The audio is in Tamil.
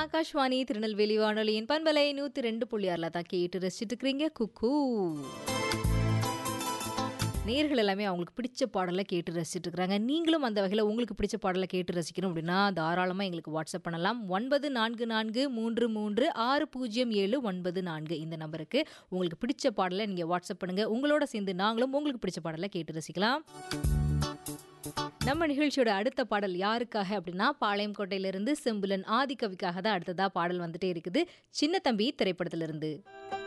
ஆகாஷ்வாணி திருநெல்வேலி வானொலியின் பண்பலை 102.6 தான் கேட்டு ரசிச்சுட்டு இருக்கிறீங்க. குக்கூ நேர்கள் எல்லாமே அவங்களுக்கு பிடிச்ச பாடலை கேட்டு ரசிச்சுட்டு இருக்கிறாங்க. நீங்களும் அந்த வகையில் உங்களுக்கு பிடிச்ச பாடலை கேட்டு ரசிக்கணும் அப்படின்னா தாராளமாக எங்களுக்கு வாட்ஸ்அப் பண்ணலாம். 9443360794 இந்த நம்பருக்கு உங்களுக்கு பிடிச்ச பாடலை நீங்கள் வாட்ஸ்அப் பண்ணுங்கள். உங்களோட சேர்ந்து நாங்களும் உங்களுக்கு பிடிச்ச பாடலை கேட்டு ரசிக்கலாம். நம்ம நிகழ்ச்சியோட அடுத்த பாடல் யாருக்காக அப்படின்னா பாளையம் கோட்டையிலிருந்து செம்புலன் ஆதிகவிக்காக தான் அடுத்ததா பாடல் வந்துட்டே இருக்குது. சின்ன தம்பி திரைப்படத்திலிருந்து.